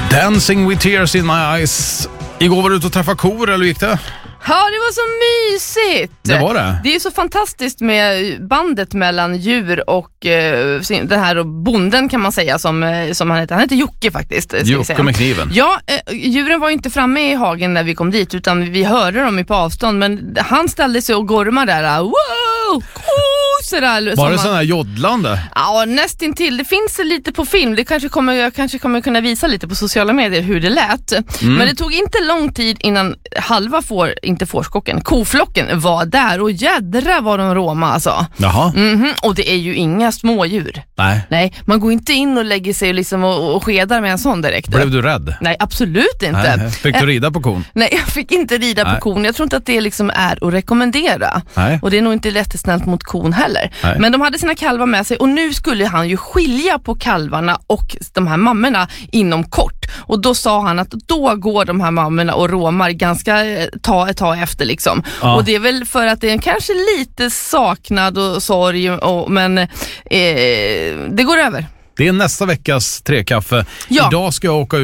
Dancing with tears in my eyes. Igår var du ute och träffade kor, eller hur gick det? Ja, det var så mysigt. Det var det. Det är ju så fantastiskt med bandet mellan djur och den här bonden kan man säga som han heter. Han heter Jocke faktiskt. Jocke med kniven. Ja, djuren var ju inte framme i hagen när vi kom dit utan vi hörde dem på avstånd. Men han ställde sig och gormade där. Wow! Sådär, var det sån här joddlande? Ja, nästintill. Det finns lite på film. Jag kanske kommer kunna visa lite på sociala medier hur det lät. Men det tog inte lång tid innan halva koflocken var där. Och jädra var de råma alltså. Jaha. Och det är ju inga smådjur. Nej, man går inte in och lägger sig liksom och skedar med en sån direkt. Blev du rädd? Nej, absolut inte. Nej. Fick du rida på kon? Nej, jag fick inte rida på kon. Jag tror inte att det liksom är att rekommendera. Nej. Och det är nog inte lättesnällt mot kon heller. Nej. Men de hade sina kalvar med sig och nu skulle han ju skilja på kalvarna och de här mammorna inom kort. Och då sa han att då går de här mammorna och råmar ganska ett tag efter liksom. Ja. Och det är väl för att det är kanske lite saknad och sorg men det går över. Det är nästa veckas trekaffe. Ja. Idag ska jag åka ut